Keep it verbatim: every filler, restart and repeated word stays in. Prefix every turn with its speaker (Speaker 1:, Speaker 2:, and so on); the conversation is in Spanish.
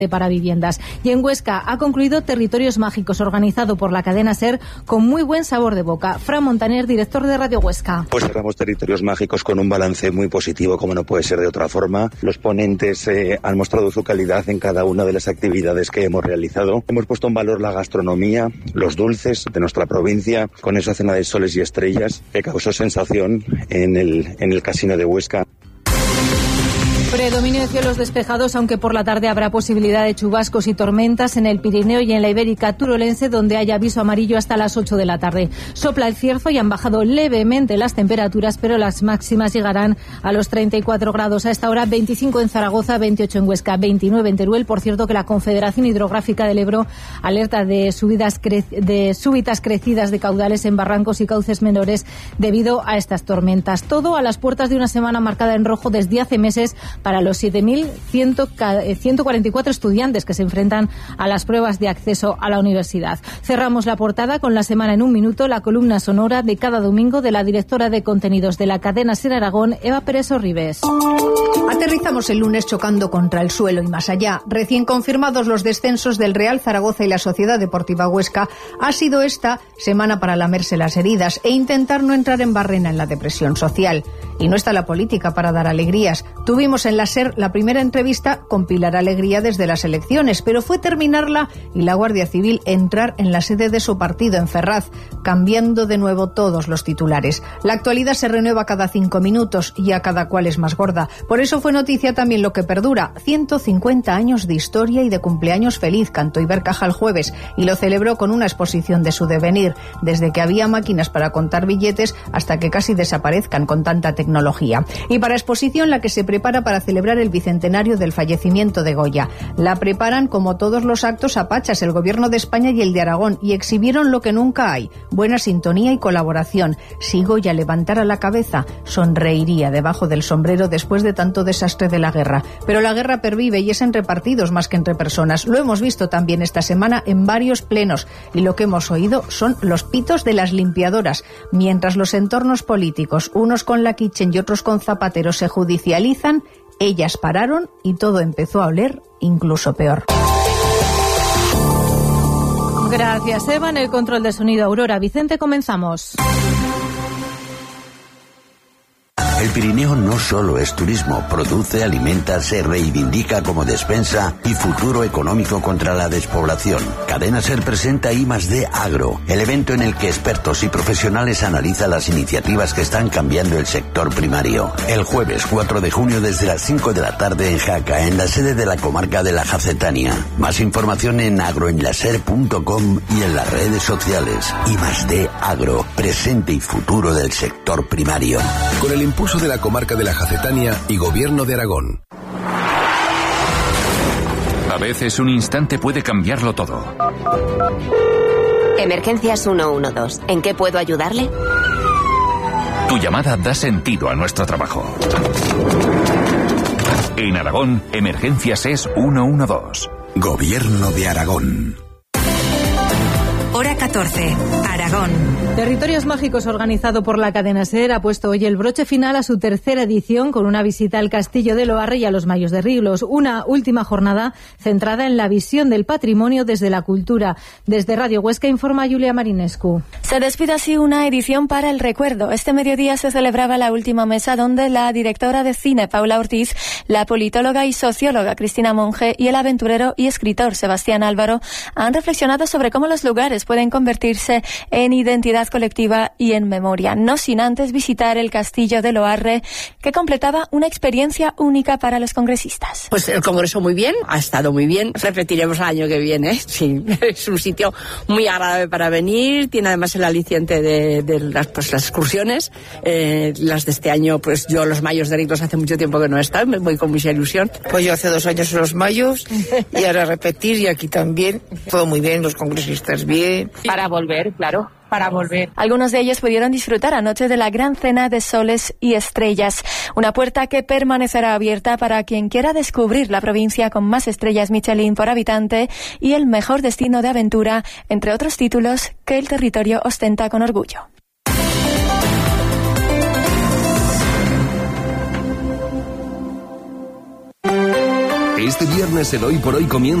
Speaker 1: para viviendas. Y en Huesca ha concluido Territorios Mágicos, organizado por la cadena SER, con muy buen sabor de boca. Fran Montaner, director de Radio Huesca.
Speaker 2: Pues cerramos Territorios Mágicos con un balance muy positivo, como no puede ser de otra forma. Los ponentes eh, han mostrado su calidad en cada una de las actividades que hemos realizado. Hemos puesto en valor la gastronomía, los dulces de nuestra provincia, con esa cena de soles y estrellas que causó sensación en el, en el Casino de Huesca.
Speaker 1: Predominio de cielos despejados, aunque por la tarde habrá posibilidad de chubascos y tormentas en el Pirineo y en la Ibérica turolense, donde hay aviso amarillo hasta las ocho de la tarde. Sopla el cierzo y han bajado levemente las temperaturas, pero las máximas llegarán a los treinta y cuatro grados. A esta hora, veinticinco en Zaragoza, veintiocho en Huesca, veintinueve en Teruel. Por cierto, que la Confederación Hidrográfica del Ebro alerta de, subidas cre- de súbitas crecidas de caudales en barrancos y cauces menores debido a estas tormentas. Todo a las puertas de una semana marcada en rojo desde hace meses para los siete mil ciento cuarenta y cuatro estudiantes que se enfrentan a las pruebas de acceso a la universidad. Cerramos la portada con La Semana en un Minuto, la columna sonora de cada domingo de la directora de contenidos de la cadena SER Aragón, Eva Pérez Orribes.
Speaker 3: Aterrizamos el lunes chocando contra el suelo y más allá. Recién confirmados los descensos del Real Zaragoza y la Sociedad Deportiva Huesca, ha sido esta semana para lamerse las heridas e intentar no entrar en barrena en la depresión social. Y no está la política para dar alegrías. Tuvimos en la SER la primera entrevista con Pilar Alegría desde las elecciones, pero fue terminarla y la Guardia Civil entrar en la sede de su partido en Ferraz, cambiando de nuevo todos los titulares. La actualidad se renueva cada cinco minutos y a cada cual es más gorda. Por eso fue noticia también lo que perdura. ciento cincuenta años de historia y de cumpleaños feliz, cantó Ibercaja el jueves, y lo celebró con una exposición de su devenir, desde que había máquinas para contar billetes hasta que casi desaparezcan con tanta tecnología. Y para exposición la que se prepara para celebrar el bicentenario del fallecimiento de Goya. La preparan, como todos los actos, a pachas el Gobierno de España y el de Aragón, y exhibieron lo que nunca hay: buena sintonía y colaboración. Si Goya levantara la cabeza, sonreiría debajo del sombrero después de tanto desastre de la guerra. Pero la guerra pervive y es entre partidos más que entre personas. Lo hemos visto también esta semana en varios plenos, y lo que hemos oído son los pitos de las limpiadoras. Mientras los entornos políticos, unos con la Kitchen y otros con Zapatero, se judicializan, ellas pararon y todo empezó a oler incluso peor.
Speaker 1: Gracias, Eva. En el control de sonido, Aurora Vicente, comenzamos.
Speaker 4: El Pirineo no solo es turismo, produce, alimenta, se reivindica como despensa y futuro económico contra la despoblación. Cadena SER presenta I más D Agro, el evento en el que expertos y profesionales analizan las iniciativas que están cambiando el sector primario. El jueves cuatro de junio desde las cinco de la tarde en Jaca, en la sede de la comarca de la Jacetania. Más información en agroenlaser punto com y en las redes sociales. I más D Agro, presente y futuro del sector primario.
Speaker 5: Con el impulso de la comarca de la Jacetania y Gobierno de Aragón.
Speaker 6: A veces un instante puede cambiarlo todo.
Speaker 7: Emergencias ciento doce. ¿En qué puedo ayudarle?
Speaker 6: Tu llamada da sentido a nuestro trabajo. En Aragón, Emergencias es ciento doce.
Speaker 5: Gobierno de Aragón.
Speaker 8: Hora catorce, Aragón.
Speaker 1: Territorios Mágicos, organizado por la cadena SER, ha puesto hoy el broche final a su tercera edición con una visita al Castillo de Loarre y a los Mayos de Riglos. Una última jornada centrada en la visión del patrimonio desde la cultura. Desde Radio Huesca informa Julia Marinescu.
Speaker 9: Se despide así una edición para el recuerdo. Este mediodía se celebraba la última mesa donde la directora de cine, Paula Ortiz, la politóloga y socióloga, Cristina Monge, y el aventurero y escritor, Sebastián Álvaro, han reflexionado sobre cómo los lugares pueden convertirse en identidad colectiva y en memoria, no sin antes visitar el Castillo de Loarre, que completaba una experiencia única para los congresistas.
Speaker 10: Pues el congreso muy bien, ha estado muy bien, repetiremos el año que viene, sí, es un sitio muy agradable para venir, tiene además el aliciente de, de las, pues, las excursiones, eh, las de este año, pues yo los Mayos de Riglos hace mucho tiempo que no he estado, me voy con mucha ilusión.
Speaker 11: Pues yo hace dos años en los Mayos y ahora repetir, y aquí también, todo muy bien, los congresistas bien.
Speaker 12: Para volver, claro. Para volver.
Speaker 9: Algunos de ellos pudieron disfrutar anoche de la gran cena de soles y estrellas, una puerta que permanecerá abierta para quien quiera descubrir la provincia con más estrellas Michelin por habitante y el mejor destino de aventura, entre otros títulos que el territorio ostenta con orgullo.
Speaker 5: Este viernes el Hoy por Hoy comienza